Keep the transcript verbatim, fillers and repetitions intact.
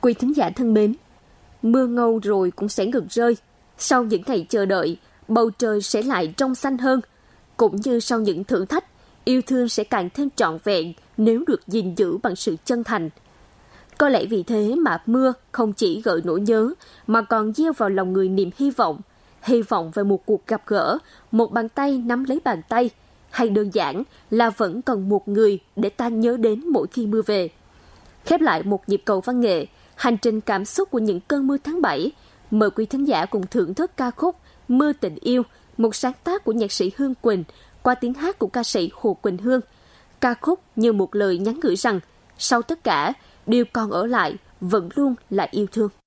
Quý thính giả thân mến, mưa ngâu rồi cũng sẽ ngừng rơi. Sau những ngày chờ đợi, bầu trời sẽ lại trong xanh hơn. Cũng như sau những thử thách, yêu thương sẽ càng thêm trọn vẹn nếu được gìn giữ bằng sự chân thành. Có lẽ vì thế mà mưa không chỉ gợi nỗi nhớ, mà còn gieo vào lòng người niềm hy vọng. Hy vọng về một cuộc gặp gỡ, một bàn tay nắm lấy bàn tay, hay đơn giản là vẫn còn một người để ta nhớ đến mỗi khi mưa về. Khép lại một nhịp cầu văn nghệ, hành trình cảm xúc của những cơn mưa tháng bảy. Mời quý thính giả cùng thưởng thức ca khúc Mưa Tình Yêu, một sáng tác của nhạc sĩ Hương Quỳnh qua tiếng hát của ca sĩ Hồ Quỳnh Hương. Ca khúc như một lời nhắn gửi rằng sau tất cả, điều còn ở lại vẫn luôn là yêu thương.